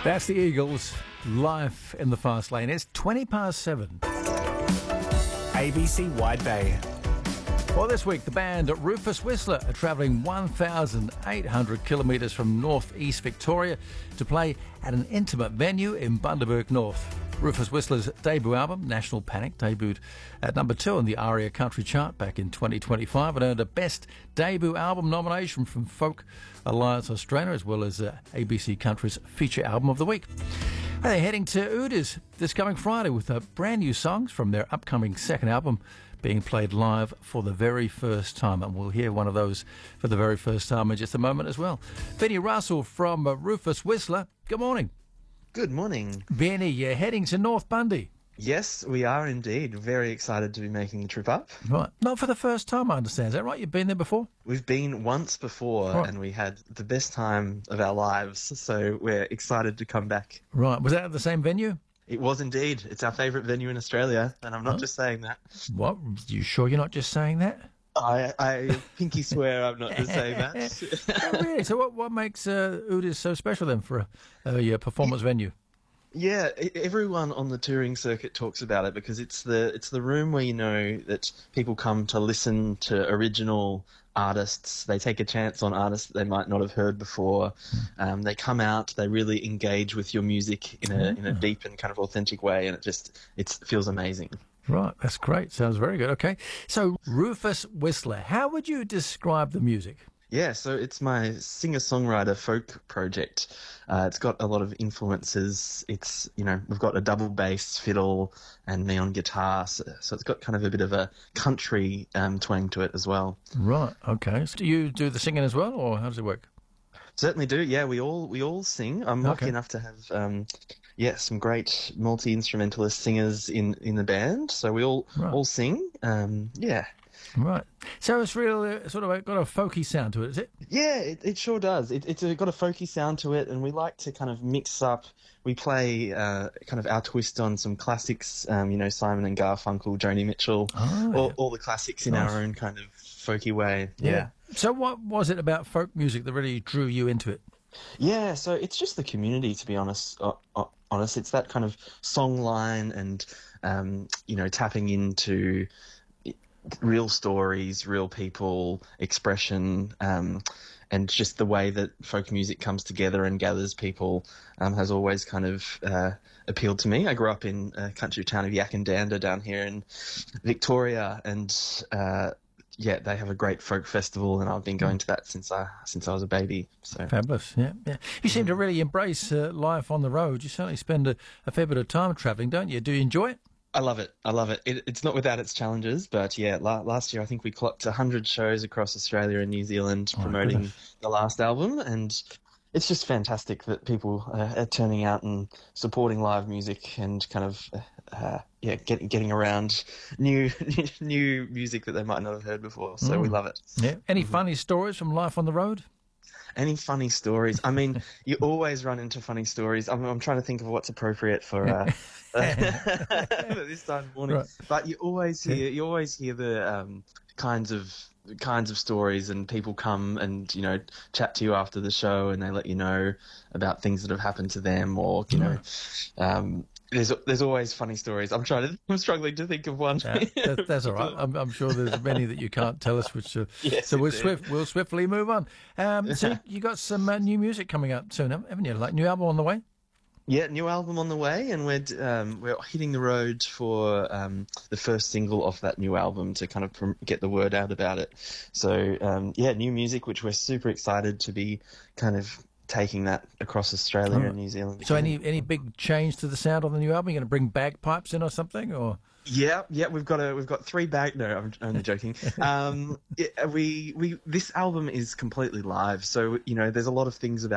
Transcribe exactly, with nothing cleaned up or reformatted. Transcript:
That's the Eagles, Life in the Fast Lane. It's twenty past seven. A B C Wide Bay. Well, this week, the band Rufus Whistler are travelling one thousand eight hundred kilometres from north-east Victoria to play at an intimate venue in Bundaberg North. Rufus Whistler's debut album, National Panic, debuted at number two on the ARIA Country Chart back in twenty twenty-five and earned a Best Debut Album nomination from Folk Alliance Australia, as well as uh, A B C Country's Feature Album of the Week. And they're heading to Udis this coming Friday with uh, brand new songs from their upcoming second album being played live for the very first time. And we'll hear one of those for the very first time in just a moment as well. Benny Russell from uh, Rufus Whistler, good morning. Good morning. Benny, you're heading to North Bundy. Yes, we are indeed. Very excited to be making the trip up. Right. Not for the first time, I understand. Is that right? You've been there before? We've been once before, right. and we had the best time of our lives, so we're excited to come back. Right. Was that at the same venue? It was indeed. It's our favourite venue in Australia, and I'm not huh? just saying that. What? You sure you're not just saying that? I, I pinky swear I'm not just saying that. Oh, really? So what, what makes uh, Udis so special then for a, a, a performance yeah. venue? Yeah, everyone on the touring circuit talks about it because it's the it's the room where you know that people come to listen to original artists. They take a chance on artists that they might not have heard before. Um, they come out, they really engage with your music in a in a deep and kind of authentic way, and it just it feels amazing. Right, that's great. Sounds very good. Okay, so Rufus Whistler, how would you describe the music? Yeah, so it's my singer-songwriter folk project. Uh, it's got a lot of influences. It's, you know, we've got a double bass, fiddle, and neon guitar. So, so it's got kind of a bit of a country um, twang to it as well. Right, okay. So do you do the singing as well, or how does it work? Certainly do, yeah. We all we all sing. I'm lucky okay. enough to have, um, yeah, some great multi-instrumentalist singers in, in the band. So we all, right. all sing, um, yeah. Right. So it's really uh, sort of a, got a folky sound to it, is it? Yeah, it, it sure does. It, it's a, got a folky sound to it, and we like to kind of mix up. We play uh, kind of our twist on some classics, um, you know, Simon and Garfunkel, Joni Mitchell, oh, all, yeah. all the classics in nice. our own kind of folky way. Yeah. yeah. So what was it about folk music that really drew you into it? Yeah, so it's just the community, to be honest. Uh, uh, honest, it's that kind of song line and, um, you know, tapping into real stories, real people, expression, um, and just the way that folk music comes together and gathers people um, has always kind of uh, appealed to me. I grew up in a country town of Yakandanda down here in Victoria, and uh, yeah, they have a great folk festival, and I've been going to that since I since I was a baby. So fabulous, yeah, yeah. You seem to really embrace uh, life on the road. You certainly spend a, a fair bit of time travelling, don't you? Do you enjoy it? I love it. I love it. it. It's not without its challenges, but yeah, la- last year I think we clocked one hundred shows across Australia and New Zealand oh, promoting goodness. the last album, and it's just fantastic that people uh, are turning out and supporting live music and kind of uh, yeah, get, getting around new new music that they might not have heard before. So mm. we love it. Yeah. Any funny stories from life on the road? Any funny stories? I mean, you always run into funny stories. I'm, I'm trying to think of what's appropriate for uh, this time of morning. Right. But you always hear, you always hear the um, kinds of kinds of stories, and people come and you know chat to you after the show, and they let you know about things that have happened to them, or you know. Um, There's there's always funny stories. I'm trying to I'm struggling to think of one. Yeah, that, that's all right. I'm, I'm sure there's many that you can't tell us. Which uh, yes, so we'll swift we'll swiftly move on. Um, so you got some uh, new music coming up soon, haven't you? Like new album on the way. Yeah, new album on the way, and we're um, we're hitting the road for um, the first single off that new album to kind of prom- get the word out about it. So um, yeah, new music, which we're super excited to be kind of taking that across Australia oh. and New Zealand. So any any big change to the sound on the new album? You're going to bring bagpipes in or something, or? Yeah, yeah, we've got a we've got three bag. No, I'm only joking. um, yeah, we we this album is completely live, so you know there's a lot of things about